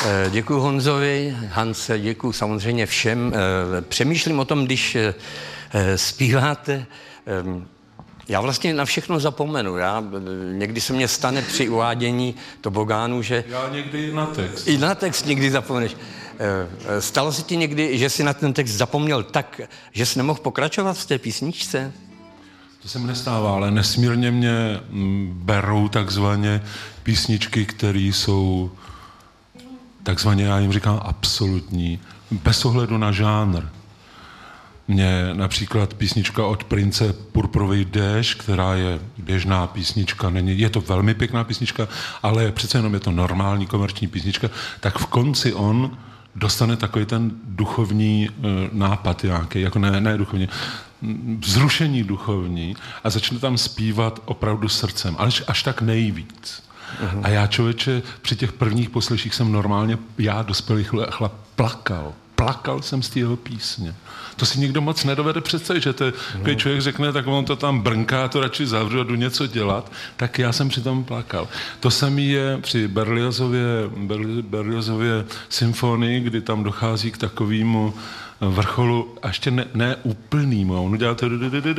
Děkuji Honzovi, Hance, děkuji samozřejmě všem. Přemýšlím o tom, když zpíváte. Já vlastně na všechno zapomenu. Někdy se mně stane při uvádění tobogánu, že... Já někdy i na text. I na text někdy zapomeneš. Stalo se ti někdy, že jsi na ten text zapomněl tak, že jsi nemohl pokračovat v té písničce? To se mi nestává, ale nesmírně mě berou takzvaně písničky, které jsou takzvaně, já jim říkám, absolutní, bez ohledu na žánr. Mě například písnička od Prince Purpurový déšť, která je běžná písnička, je to velmi pěkná písnička, ale přece jenom je to normální komerční písnička, tak v konci on dostane takový ten duchovní nápad nějaký, jako ne duchovní, vzrušení duchovní a začne tam zpívat opravdu srdcem, ale až tak nejvíc. A já, člověče, při těch prvních posleších jsem normálně, já dospělý chlap, plakal jsem z té jeho písně. To si nikdo moc nedovede představit, že když člověk řekne, tak on to tam brnká, to radši zavřu a jdu něco dělat, tak já jsem přitom plakal. To samé je při Berliozově symfonii, kdy tam dochází k takovému vrcholu, a ještě ne úplnýmu. On udělal to...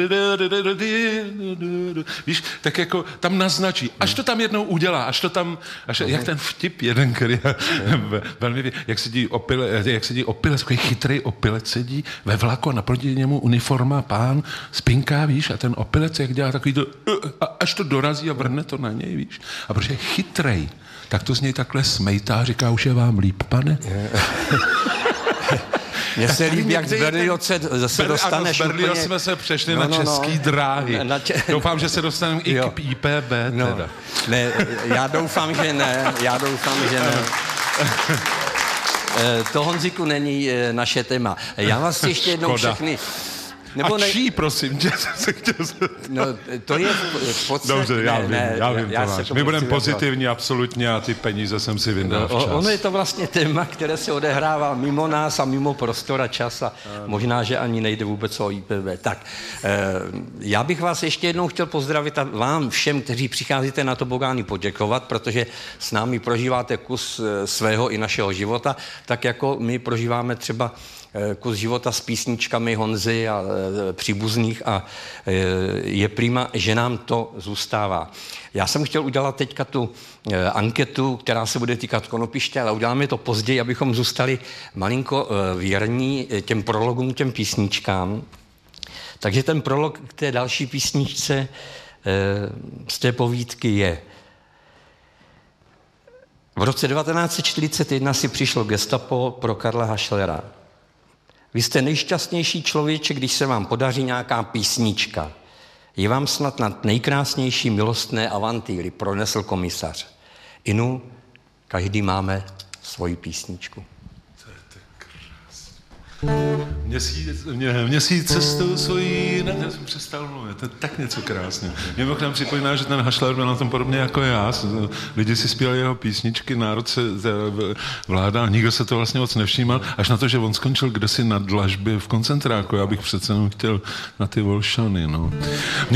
Víš, tak jako tam naznačí. Až to tam jednou udělá, jak ten vtip jeden, který velmi... Jak sedí opilec, takový chytrý opilec sedí ve vlaku a naproti němu uniforma pán spinká, víš, a ten opilec, jak dělá takový to... Až to dorazí a vrhne to na něj, víš. A protože je chytrej, tak to z něj takhle smejtá a říká, už je vám líp, pane. Mně se líbí, jak z Berlioce zase dostaneš úplně... Ano, z Berlioce jsme se přešli na český dráhy. Doufám, že se dostaneme i k IPB teda. Ne, já doufám, že ne. To, Honziku, není naše téma. Já vás ještě jednou všechny... Nebo čí, prosím tě, se chtěl No, to je v podstatě... Dobře, já vím, Tomáš. My budeme pozitivní absolutně a ty peníze jsem si vyndal včas. Ono je to vlastně téma, které se odehrává mimo nás a mimo prostor a čas a možná, že ani nejde vůbec o IPV. Tak, já bych vás ještě jednou chtěl pozdravit a vám všem, kteří přicházíte na tobogány, poděkovat, protože s námi prožíváte kus svého i našeho života, tak jako my prožíváme třeba kus života s písničkami Honzy a příbuzných a je prima, že nám to zůstává. Já jsem chtěl udělat teďka tu anketu, která se bude týkat Konopiště, ale uděláme to později, abychom zůstali malinko věrní těm prologům, těm písničkám. Takže ten prolog k té další písničce z té povídky je: v roce 1941 si přišlo gestapo pro Karla Hašlera. Vy jste nejšťastnější člověče, když se vám podaří nějaká písnička. Je vám snad nad nejkrásnější milostné avantýry, pronesl komisař. Inu, každý máme svoji písničku. To je tak krásné. Měsíc cestou svojí, já jsem přestal mluvit, to je tak něco krásně. Mě mimochodem připomíná, že ten Hašler byl na tom podobně jako já. Lidi si zpívali jeho písničky, národ se vláda, a nikdo se to vlastně moc nevšímal, až na to, že on skončil kdesi na dlažbě v koncentráku. Já bych přece jenom chtěl na ty Volšany, no.